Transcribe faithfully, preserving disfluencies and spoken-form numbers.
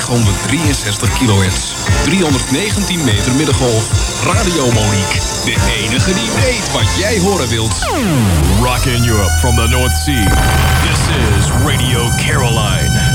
negenhonderddrieënzestig kilohertz. driehonderdnegentien meter middengolf. Radio Monique. De enige die weet wat jij horen wilt. Rockin' Europe from the North Sea. This is Radio Caroline.